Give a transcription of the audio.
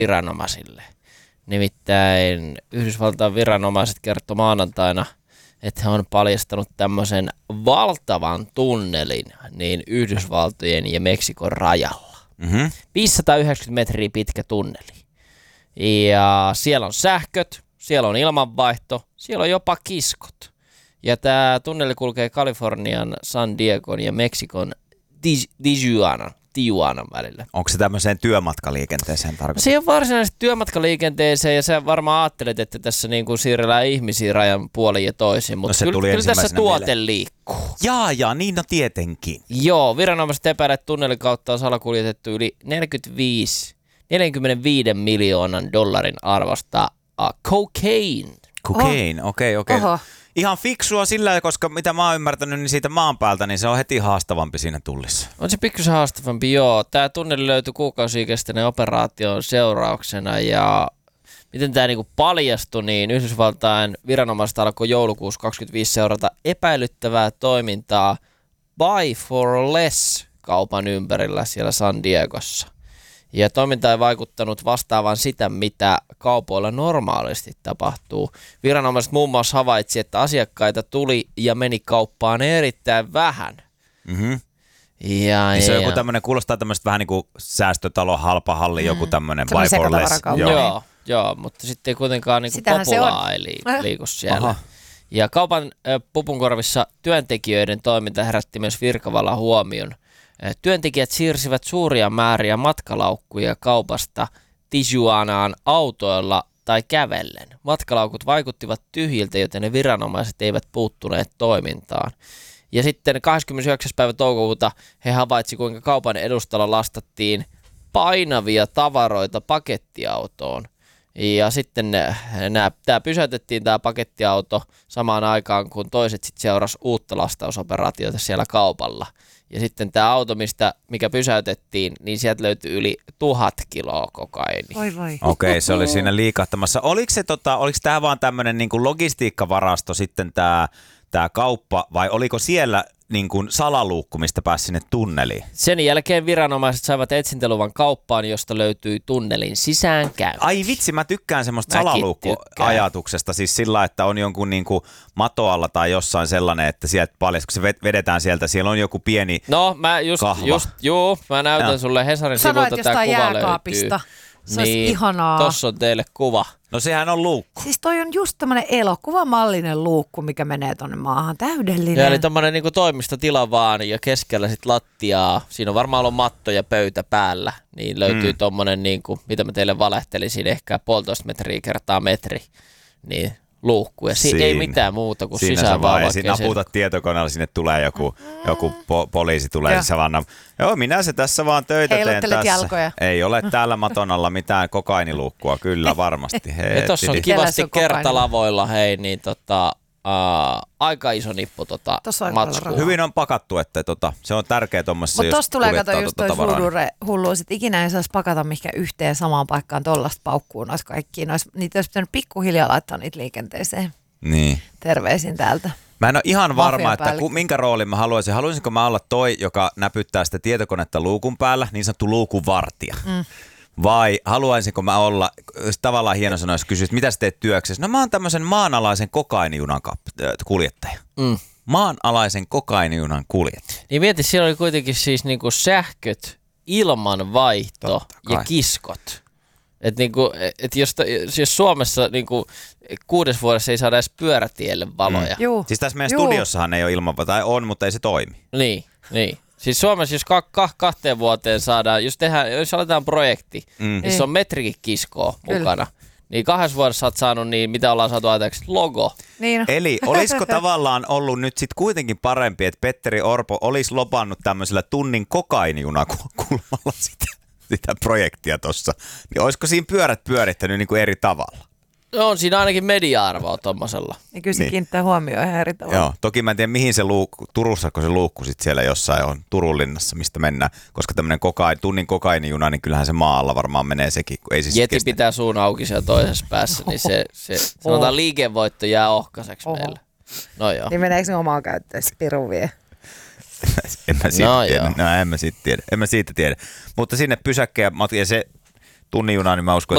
viranomaisille. Nimittäin Yhdysvaltain viranomaiset kertoi maanantaina, että he on paljastanut tämmöisen valtavan tunnelin niin Yhdysvaltojen ja Meksikon rajalla. 590 metriä pitkä tunneli. Ja siellä on sähköt, siellä on ilmanvaihto, siellä on jopa kiskot. Ja tämä tunneli kulkee Kalifornian, San Diegon ja Meksikon Tijuanan välillä. Onko se tämmöiseen työmatkaliikenteeseen tarkoitus? Se on varsinaisesti työmatkaliikenteeseen ja sä varmaan ajattelet, että tässä niin kuin siirrellään ihmisiä rajan puolin ja toisin, mutta kyllä tässä tuote liikkuu. Jaa, niin no tietenkin. Joo, viranomaiset epäilevät, että tunnelin kautta on salakuljetettu yli 45 miljoonan dollarin arvosta cocaine. Cocaine, okei. Ihan fiksua sillä, koska mitä mä oon ymmärtänyt, niin siitä maan päältä, niin se on heti haastavampi siinä tullissa. On se pikkusen haastavampi, joo. Tämä tunneli löytyi kuukausia kestäneen operaation seurauksena ja miten tämä niinku paljastui, niin Yhdysvaltain viranomaiset alkoi joulukuussa 2025 seurata epäilyttävää toimintaa Buy for Less -kaupan ympärillä siellä San Diegossa. Ja toiminta ei vaikuttanut vastaavan sitä, mitä kaupoilla normaalisti tapahtuu. Viranomaiset muun muassa havaitsi, että asiakkaita tuli ja meni kauppaan erittäin vähän. Se on joku tämmöinen, kuulostaa tämmöistä vähän niin kuin säästötalo, halpa halli, joku tämmöinen buy for less. Joo, mutta sitten ei kuitenkaan niin populaa ei liiku siellä. Aha. Ja kaupan pupunkorvissa työntekijöiden toiminta herätti myös virkavallan huomion. Työntekijät siirsivät suuria määriä matkalaukkuja kaupasta Tijuanaan autoilla tai kävellen. Matkalaukut vaikuttivat tyhjiltä, joten ne viranomaiset eivät puuttuneet toimintaan. Ja sitten 29. päivä toukokuuta he havaitsivat, kuinka kaupan edustalla lastattiin painavia tavaroita pakettiautoon. Ja sitten tämä pysäytettiin tämä pakettiauto samaan aikaan, kun toiset sitten seurasi uutta lastausoperaatiota siellä kaupalla. Ja sitten tämä auto, mikä pysäytettiin, niin sieltä löytyi yli 1000 kiloa kokainia. Okei, se oli siinä liikahtamassa. Oliko tämä vaan tämmöinen niinku logistiikkavarasto sitten tämä kauppa, vai oliko siellä niin kuin salaluukku, mistä pääsi sinne tunneliin? Sen jälkeen viranomaiset saivat etsintäluvan kauppaan, josta löytyi tunnelin sisäänkäynti. Ai vitsi, mä tykkään semmoista salaluukkuajatuksesta, siis sillä, että on jonkun niin kuin matoalla tai jossain sellainen, että sieltä paljon, kun se vedetään sieltä, siellä on joku pieni kahva. Mä näytän sulle Hesarin sivulta, tämä kuva löytyy. Se olisi ihanaa. Tossa on teille kuva. No sehän on luukku. Siis toi on just tämmönen elokuvamallinen luukku, mikä menee tonne maahan. Täydellinen. Ja eli tommonen niinku toimistotila vaan ja keskellä sit lattiaa. Siinä on varmaan ollut matto ja pöytä päällä. Niin löytyy tommonen niinku, mitä mä teille valehtelisin, ehkä 1,5 metriä kertaa metri. Niin luukku. Ja ei mitään muuta kuin sisään vaan. Ja siinä naputat tietokoneella, sinne tulee joku poliisi tulee savanna. Joo, minä se tässä vaan töitä teen tässä. Jalkoja. Ei ole täällä maton alla mitään kokainiluukkua, kyllä varmasti. Ja tossa on kivasti kertalavoilla, niin aika iso nippu matskua. Hyvin on pakattu, että se on tärkeä tuommoisessa, jos kuljettaa toi hullu, sit ikinä ei saisi pakata mihinkään yhteen samaan paikkaan tollaista paukkuun noissa kaikkiin. Niitä olisi pitänyt pikkuhiljaa laittaa niitä liikenteeseen. Niin. Terveisin täältä. Mä en ole ihan varma, että minkä roolin mä haluaisin. Haluaisinko mä olla toi, joka näpyttää sitä tietokonetta luukun päällä, niin sanottu luukunvartija. Vai haluaisinko mä olla, tavallaan hieno sanoa, jos kysyt, mitä sä teet työksessä? No mä oon tämmöisen maanalaisen kokainijunan kuljettaja. Maanalaisen kokainijunan kuljettaja. Niin mieti, siellä oli kuitenkin siis niinku sähköt, ilmanvaihto ja kiskot. Että niinku, jos Suomessa niinku 6 vuodessa ei saada edes pyörätielle valoja. Siis tässä meidän studiossahan ei ole ilmanvaihto, tai on, mutta ei se toimi. Niin. Siis Suomessa, jos 2 vuoteen saadaan, jos aletaan projekti, niin se on metrikin kiskoa mukana. Niin 2 vuodessa olet saanut, niin mitä ollaan saatu ajatellaksi, logo. Niin. Eli olisiko tavallaan ollut nyt sitten kuitenkin parempi, että Petteri Orpo olisi lopannut tämmöisellä tunnin kokainijunakulmalla sitä projektia tuossa. Niin olisiko siinä pyörät pyörittänyt niin kuin eri tavalla? No on siinä ainakin media-arvoa tommosella. Ja kyllä se kiinnittää huomioon ihan eri tavalla. Joo, toki mä en tiedä mihin se luukku, Turussako se luukku sitten siellä jossain on, Turun linnassa, mistä mennään. Koska tämmöinen tunnin kokainijuna, niin kyllähän se maalla varmaan menee sekin. Ei se Jeti pitää suun auki siellä toisessa päässä, niin se sanotaan liikevoitto jää ohkaiseksi meille. No joo. Niin meneekö ne omaa käyttöön piru vie? En mä siitä tiedä. Mutta sinne pysäkkeen ja se tunnin juna, niin mä uskon,